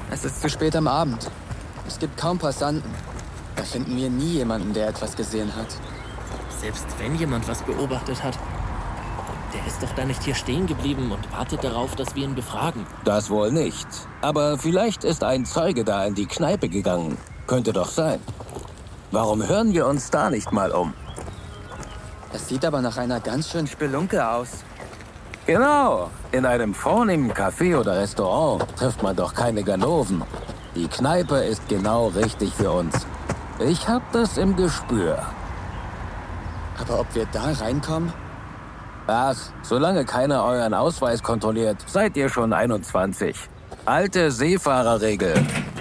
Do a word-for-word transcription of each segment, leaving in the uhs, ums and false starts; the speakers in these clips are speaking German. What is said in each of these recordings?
Es ist zu spät am Abend. Es gibt kaum Passanten. Da finden wir nie jemanden, der etwas gesehen hat. Selbst wenn jemand was beobachtet hat, der ist doch da nicht hier stehen geblieben und wartet darauf, dass wir ihn befragen. Das wohl nicht. Aber vielleicht ist ein Zeuge da in die Kneipe gegangen. Könnte doch sein. Warum hören wir uns da nicht mal um? Das sieht aber nach einer ganz schön Spelunke aus. Genau. In einem vornehmen Café oder Restaurant trifft man doch keine Ganoven. Die Kneipe ist genau richtig für uns. Ich hab das im Gespür. Aber ob wir da reinkommen? Ach, solange keiner euren Ausweis kontrolliert, seid ihr schon einundzwanzig. Alte Seefahrerregel.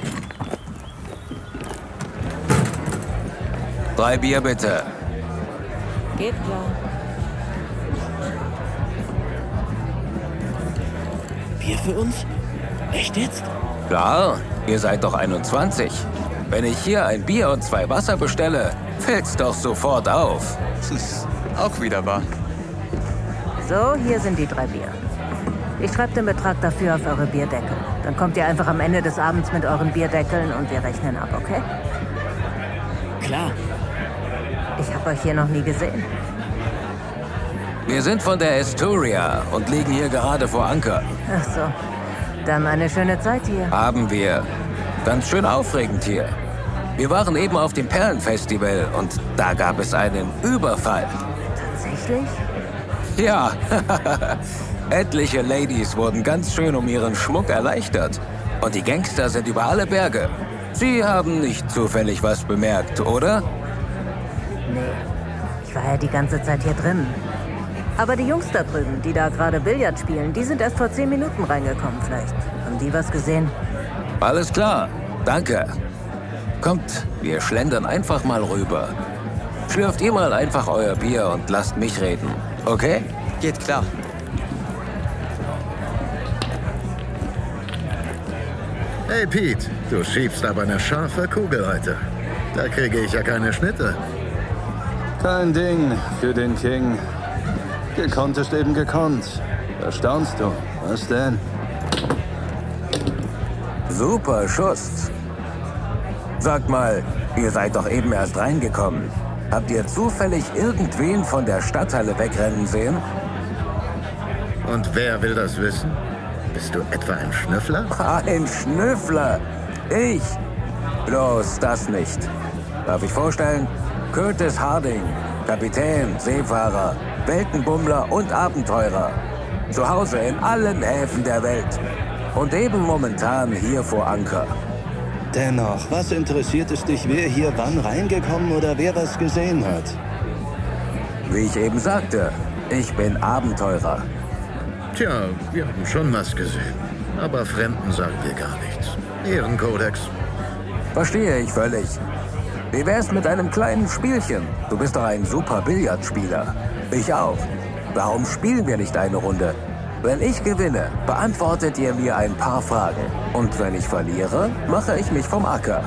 Drei Bier bitte. Geht klar. Bier für uns? Echt jetzt? Klar, ihr seid doch einundzwanzig. Wenn ich hier ein Bier und zwei Wasser bestelle, fällt's doch sofort auf. Auch wieder wahr. So, hier sind die drei Bier. Ich schreibe den Betrag dafür auf eure Bierdeckel. Dann kommt ihr einfach am Ende des Abends mit euren Bierdeckeln und wir rechnen ab, okay? Klar. Ich habe euch hier noch nie gesehen. Wir sind von der Asturia und liegen hier gerade vor Anker. Ach so. Dann eine schöne Zeit hier. Haben wir. Ganz schön aufregend hier. Wir waren eben auf dem Perlenfestival und da gab es einen Überfall. Tatsächlich? Ja, etliche Ladies wurden ganz schön um ihren Schmuck erleichtert. Und die Gangster sind über alle Berge. Sie haben nicht zufällig was bemerkt, oder? Nee, ich war ja die ganze Zeit hier drin. Aber die Jungs da drüben, die da gerade Billard spielen, die sind erst vor zehn Minuten reingekommen vielleicht. Haben die was gesehen? Alles klar, danke. Kommt, wir schlendern einfach mal rüber. Schlürft ihr mal einfach euer Bier und lasst mich reden, okay? Geht klar. Hey Pete, du schiebst aber eine scharfe Kugel heute. Da kriege ich ja keine Schnitte. Kein Ding für den King. Gekonnt ist eben gekonnt. Erstaunst du? Was denn? Super Schuss. Sagt mal, ihr seid doch eben erst reingekommen. Habt ihr zufällig irgendwen von der Stadthalle wegrennen sehen? Und wer will das wissen? Bist du etwa ein Schnüffler? Ein Schnüffler? Ich? Bloß das nicht. Darf ich vorstellen? Curtis Harding, Kapitän, Seefahrer, Weltenbummler und Abenteurer. Zu Hause in allen Häfen der Welt. Und eben momentan hier vor Anker. Dennoch, was interessiert es dich, wer hier wann reingekommen oder wer was gesehen hat? Wie ich eben sagte, ich bin Abenteurer. Tja, wir haben schon was gesehen. Aber Fremden sagen wir gar nichts. Ehrenkodex. Verstehe ich völlig. Wie wär's mit einem kleinen Spielchen? Du bist doch ein super Billardspieler. Ich auch. Warum spielen wir nicht eine Runde? Wenn ich gewinne, beantwortet ihr mir ein paar Fragen. Und wenn ich verliere, mache ich mich vom Acker.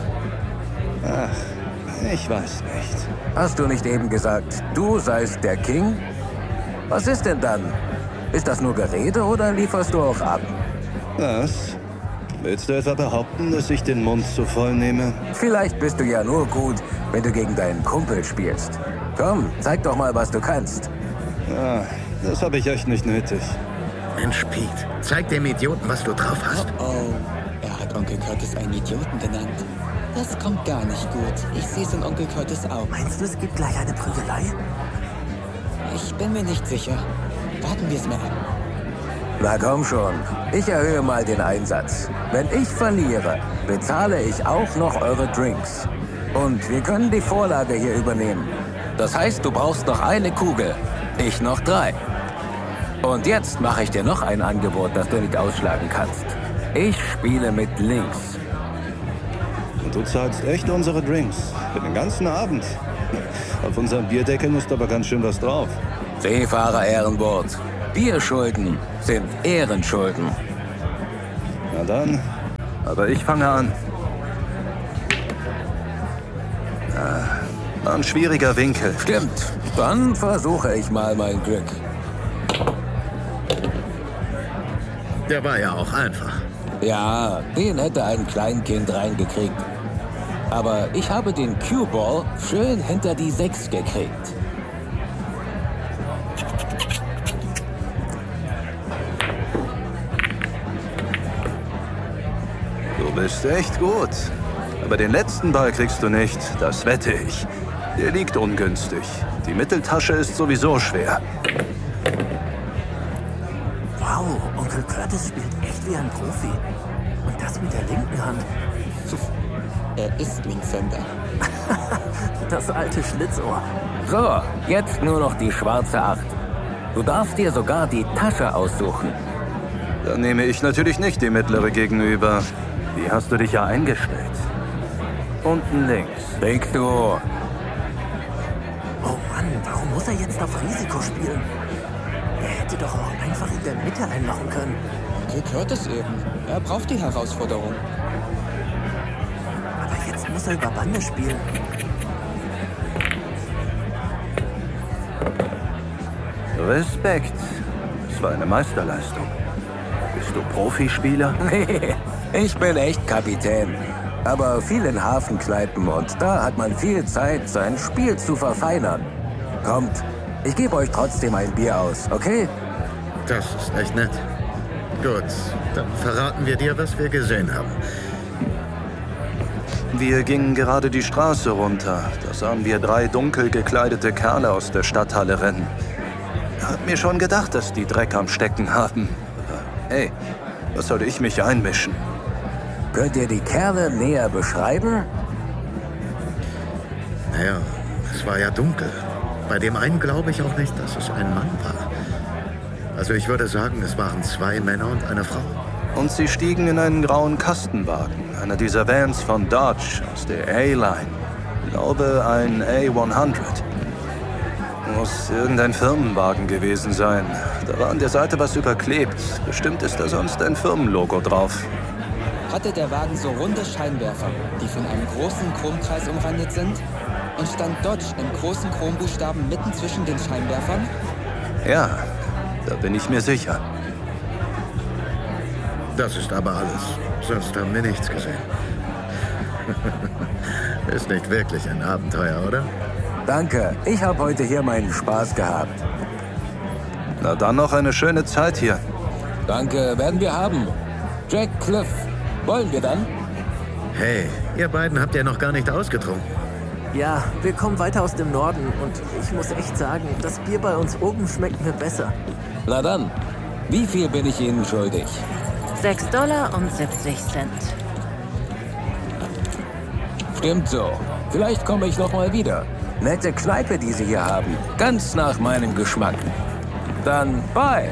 Ach, ich weiß nicht. Hast du nicht eben gesagt, du seist der King? Was ist denn dann? Ist das nur Gerede oder lieferst du auch ab? Was? Willst du etwa behaupten, dass ich den Mund zu voll nehme? Vielleicht bist du ja nur gut, wenn du gegen deinen Kumpel spielst. Komm, zeig doch mal, was du kannst. Ah, das habe ich echt nicht nötig. Mensch, Pete, zeig dem Idioten, was du drauf hast. Oh, oh. Er hat Onkel Curtis einen Idioten genannt. Das kommt gar nicht gut. Ich sehe es in Onkel Curtis auch. Meinst du, es gibt gleich eine Prügelei? Ich bin mir nicht sicher. Warten wir es mal ab. Na komm schon, ich erhöhe mal den Einsatz. Wenn ich verliere, bezahle ich auch noch eure Drinks. Und wir können die Vorlage hier übernehmen. Das heißt, du brauchst noch eine Kugel, ich noch drei. Und jetzt mache ich dir noch ein Angebot, das du nicht ausschlagen kannst. Ich spiele mit links. Und du zahlst echt unsere Drinks. Für den ganzen Abend. Auf unserem Bierdeckel ist aber ganz schön was drauf. Seefahrer Ehrenwort. Bierschulden sind Ehrenschulden. Na dann, aber ich fange an. Ah, ein schwieriger Winkel. Stimmt. Dann versuche ich mal mein Glück. Der war ja auch einfach. Ja, den hätte ein Kleinkind reingekriegt. Aber ich habe den Cue-Ball schön hinter die sechs gekriegt. Du bist echt gut. Aber den letzten Ball kriegst du nicht, das wette ich. Der liegt ungünstig. Die Mitteltasche ist sowieso schwer. Wow, Onkel Curtis spielt echt wie ein Profi. Und das mit der linken Hand. Er ist Linkshänder. Das alte Schlitzohr. So, jetzt nur noch die schwarze acht. Du darfst dir sogar die Tasche aussuchen. Dann nehme ich natürlich nicht die mittlere gegenüber. Die hast du dich ja eingestellt. Unten links. Denkst du? Oh Mann, warum muss er jetzt auf Risiko spielen? Er hätte doch auch einfach in der Mitte einmachen können. Onkel Curtis eben. Er braucht die Herausforderung. Aber jetzt muss er über Bande spielen. Respekt. Das war eine Meisterleistung. Bist du Profispieler? Nee, ich bin echt Kapitän. Aber viel in Hafenkneipen und da hat man viel Zeit, sein Spiel zu verfeinern. Kommt, ich gebe euch trotzdem ein Bier aus, okay? Das ist echt nett. Gut, dann verraten wir dir, was wir gesehen haben. Wir gingen gerade die Straße runter. Da sahen wir drei dunkel gekleidete Kerle aus der Stadthalle rennen. Hab mir schon gedacht, dass die Dreck am Stecken haben. Aber hey, was sollte ich mich einmischen? Könnt ihr die Kerle näher beschreiben? Naja, es war ja dunkel. Bei dem einen glaube ich auch nicht, dass es ein Mann war. Also ich würde sagen, es waren zwei Männer und eine Frau. Und sie stiegen in einen grauen Kastenwagen, einer dieser Vans von Dodge aus der A-Line. Ich glaube, ein A hundert. Muss irgendein Firmenwagen gewesen sein. Da war an der Seite was überklebt. Bestimmt ist da sonst ein Firmenlogo drauf. Hatte der Wagen so runde Scheinwerfer, die von einem großen Chromkreis umrandet sind? Und stand Dodge in großen Chrombuchstaben mitten zwischen den Scheinwerfern? Ja, da bin ich mir sicher. Das ist aber alles. Sonst haben wir nichts gesehen. Ist nicht wirklich ein Abenteuer, oder? Danke, ich habe heute hier meinen Spaß gehabt. Na dann noch eine schöne Zeit hier. Danke, werden wir haben. Jack, Cliff, wollen wir dann? Hey, ihr beiden habt ja noch gar nicht ausgetrunken. Ja, wir kommen weiter aus dem Norden und ich muss echt sagen, das Bier bei uns oben schmeckt mir besser. Na dann, wie viel bin ich Ihnen schuldig? sechs Dollar und siebzig Cent. Stimmt so. Vielleicht komme ich noch mal wieder. Nette Kneipe, die Sie hier haben. Ganz nach meinem Geschmack. Dann bye.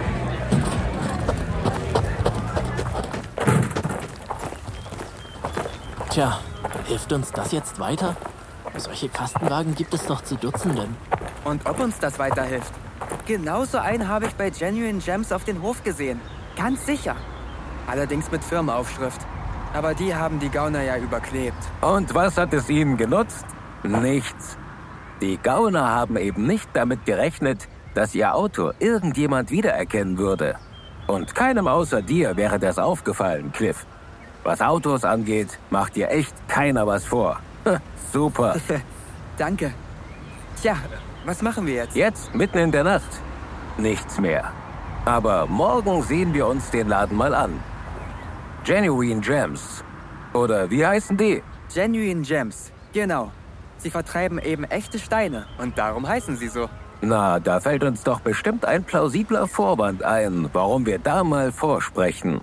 Tja, hilft uns das jetzt weiter? Solche Kastenwagen gibt es doch zu Dutzenden. Und ob uns das weiterhilft? Genauso einen habe ich bei Genuine Gems auf den Hof gesehen. Ganz sicher. Allerdings mit Firmenaufschrift. Aber die haben die Gauner ja überklebt. Und was hat es Ihnen genutzt? Nichts. Die Gauner haben eben nicht damit gerechnet, dass ihr Auto irgendjemand wiedererkennen würde. Und keinem außer dir wäre das aufgefallen, Cliff. Was Autos angeht, macht dir echt keiner was vor. Super. Danke. Tja, was machen wir jetzt? Jetzt, mitten in der Nacht. Nichts mehr. Aber morgen sehen wir uns den Laden mal an. Genuine Gems. Oder wie heißen die? Genuine Gems, genau. Sie vertreiben eben echte Steine und darum heißen sie so. Na, da fällt uns doch bestimmt ein plausibler Vorwand ein, warum wir da mal vorsprechen.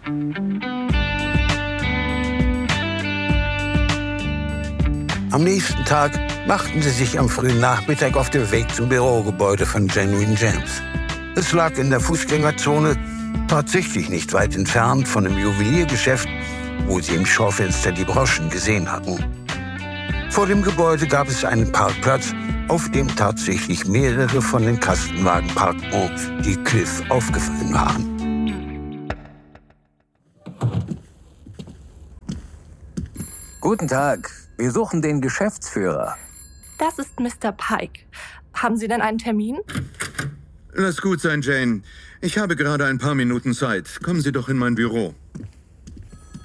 Am nächsten Tag machten sie sich am frühen Nachmittag auf den Weg zum Bürogebäude von Genuine Gems. Es lag in der Fußgängerzone, tatsächlich nicht weit entfernt von dem Juweliergeschäft, wo sie im Schaufenster die Broschen gesehen hatten. Vor dem Gebäude gab es einen Parkplatz, auf dem tatsächlich mehrere von den Kastenwagen parkten, die Cliff aufgefallen waren. Guten Tag, wir suchen den Geschäftsführer. Das ist Mister Pike. Haben Sie denn einen Termin? Lass gut sein, Jane. Ich habe gerade ein paar Minuten Zeit. Kommen Sie doch in mein Büro.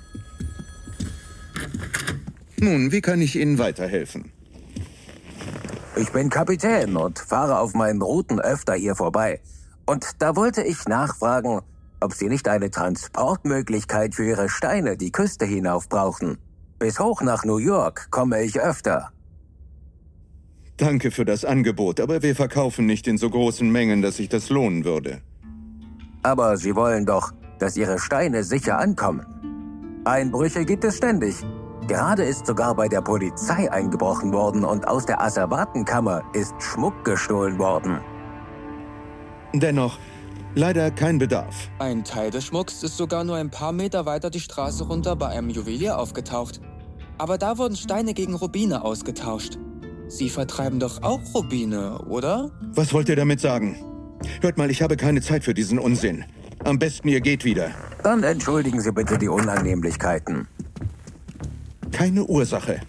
Nun, wie kann ich Ihnen weiterhelfen? Ich bin Kapitän und fahre auf meinen Routen öfter hier vorbei. Und da wollte ich nachfragen, ob Sie nicht eine Transportmöglichkeit für Ihre Steine die Küste hinauf brauchen. Bis hoch nach New York komme ich öfter. Danke für das Angebot, aber wir verkaufen nicht in so großen Mengen, dass sich das lohnen würde. Aber Sie wollen doch, dass Ihre Steine sicher ankommen. Einbrüche gibt es ständig. Gerade ist sogar bei der Polizei eingebrochen worden und aus der Asservatenkammer ist Schmuck gestohlen worden. Dennoch, leider kein Bedarf. Ein Teil des Schmucks ist sogar nur ein paar Meter weiter die Straße runter bei einem Juwelier aufgetaucht. Aber da wurden Steine gegen Rubine ausgetauscht. Sie vertreiben doch auch Rubine, oder? Was wollt ihr damit sagen? Hört mal, ich habe keine Zeit für diesen Unsinn. Am besten, ihr geht wieder. Dann entschuldigen Sie bitte die Unannehmlichkeiten. Keine Ursache.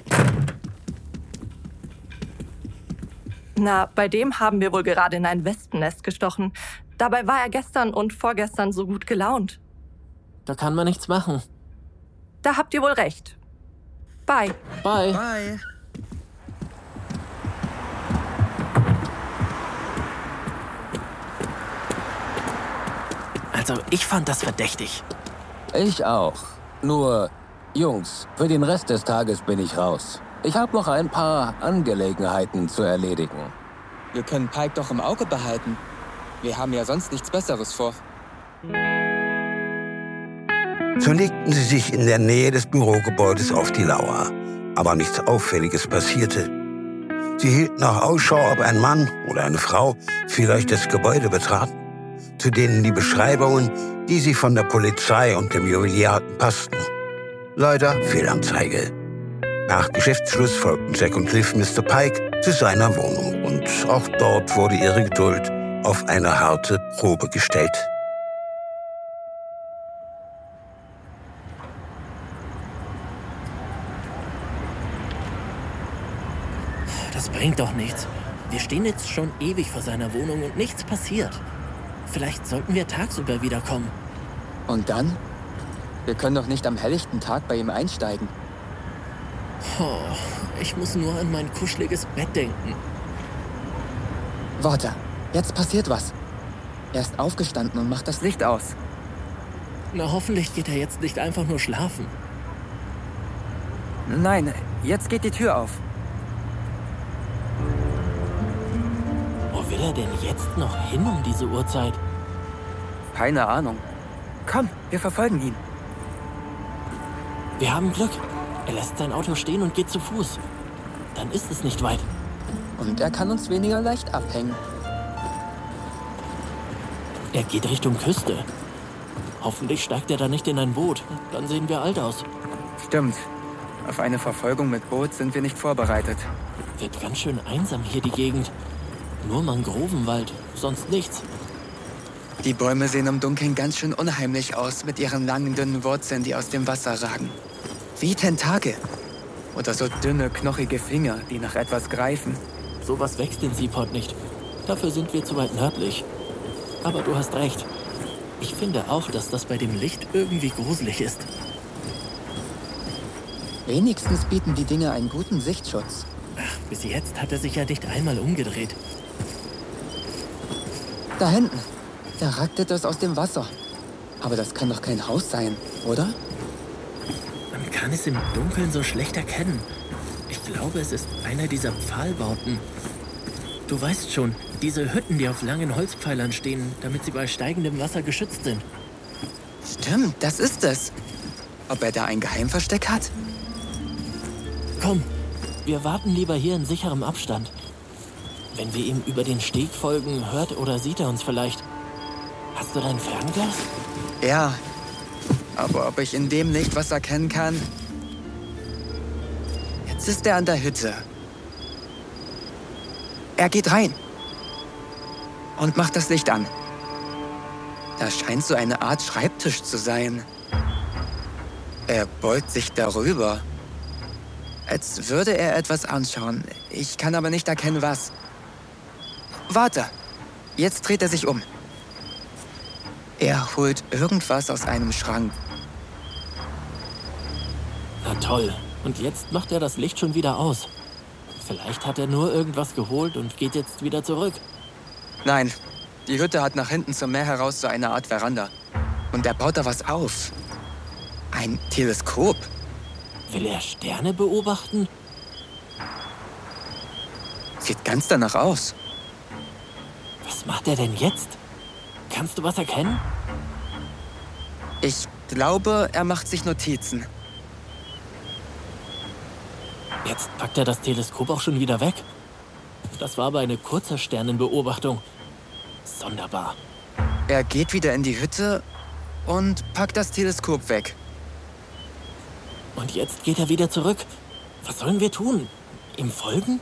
Na, bei dem haben wir wohl gerade in ein Wespennest gestochen. Dabei war er gestern und vorgestern so gut gelaunt. Da kann man nichts machen. Da habt ihr wohl recht. Bye. Bye. Bye. Also, ich fand das verdächtig. Ich auch. Nur, Jungs, für den Rest des Tages bin ich raus. Ich habe noch ein paar Angelegenheiten zu erledigen. Wir können Pike doch im Auge behalten. Wir haben ja sonst nichts Besseres vor. So legten sie sich in der Nähe des Bürogebäudes auf die Lauer. Aber nichts Auffälliges passierte. Sie hielten auch Ausschau, ob ein Mann oder eine Frau vielleicht das Gebäude betraten, zu denen die Beschreibungen, die sie von der Polizei und dem Juwelier hatten, passten. Leider Fehlanzeige. Nach Geschäftsschluss folgten Jack und Liv Mister Pike zu seiner Wohnung. Und auch dort wurde ihre Geduld auf eine harte Probe gestellt. Das bringt doch nichts. Wir stehen jetzt schon ewig vor seiner Wohnung und nichts passiert. Vielleicht sollten wir tagsüber wiederkommen. Und dann? Wir können doch nicht am helllichten Tag bei ihm einsteigen. Oh, ich muss nur an mein kuscheliges Bett denken. Warte, jetzt passiert was. Er ist aufgestanden und macht das Licht aus. Na, hoffentlich geht er jetzt nicht einfach nur schlafen. Nein, jetzt geht die Tür auf. Wo will er denn jetzt noch hin um diese Uhrzeit? Keine Ahnung. Komm, wir verfolgen ihn. Wir haben Glück. Er lässt sein Auto stehen und geht zu Fuß. Dann ist es nicht weit. Und er kann uns weniger leicht abhängen. Er geht Richtung Küste. Hoffentlich steigt er da nicht in ein Boot. Dann sehen wir alt aus. Stimmt. Auf eine Verfolgung mit Boot sind wir nicht vorbereitet. Wird ganz schön einsam hier die Gegend. Nur Mangrovenwald, sonst nichts. Die Bäume sehen im Dunkeln ganz schön unheimlich aus mit ihren langen, dünnen Wurzeln, die aus dem Wasser ragen. Wie Tentakel. Oder so dünne, knochige Finger, die nach etwas greifen. Sowas wächst in Seaport nicht. Dafür sind wir zu weit nördlich. Aber du hast recht. Ich finde auch, dass das bei dem Licht irgendwie gruselig ist. Wenigstens bieten die Dinge einen guten Sichtschutz. Ach, bis jetzt hat er sich ja nicht einmal umgedreht. Da hinten. Da ragt etwas aus dem Wasser. Aber das kann doch kein Haus sein, oder? Man kann es im Dunkeln so schlecht erkennen. Ich glaube, es ist einer dieser Pfahlbauten. Du weißt schon, diese Hütten, die auf langen Holzpfeilern stehen, damit sie bei steigendem Wasser geschützt sind. Stimmt, das ist es. Ob er da ein Geheimversteck hat? Komm, wir warten lieber hier in sicherem Abstand. Wenn wir ihm über den Steg folgen, hört oder sieht er uns vielleicht. Hast du dein Fernglas? Ja, aber ob ich in dem Licht was erkennen kann? Jetzt ist er an der Hütte. Er geht rein und macht das Licht an. Da scheint so eine Art Schreibtisch zu sein. Er beugt sich darüber, als würde er etwas anschauen. Ich kann aber nicht erkennen, was. Warte, jetzt dreht er sich um. Er holt irgendwas aus einem Schrank. Na toll, Und jetzt macht er das Licht schon wieder aus. Vielleicht hat er nur irgendwas geholt und geht jetzt wieder zurück. Nein, die Hütte hat nach hinten zum Meer heraus so eine Art Veranda. Und er baut da was auf. Ein Teleskop. Will er Sterne beobachten? Sieht ganz danach aus. Was macht er denn jetzt? Kannst du was erkennen? Ich glaube, er macht sich Notizen. Jetzt packt er das Teleskop auch schon wieder weg. Das war aber eine kurze Sternenbeobachtung. Sonderbar. Er geht wieder in die Hütte und packt das Teleskop weg. Und jetzt geht er wieder zurück. Was sollen wir tun? Ihm folgen?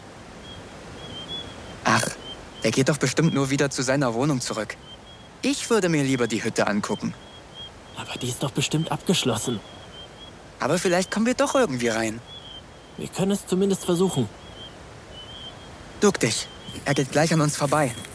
Ach, er geht doch bestimmt nur wieder zu seiner Wohnung zurück. Ich würde mir lieber die Hütte angucken. Aber die ist doch bestimmt abgeschlossen. Aber vielleicht kommen wir doch irgendwie rein. Wir können es zumindest versuchen. Duck dich. Er geht gleich an uns vorbei.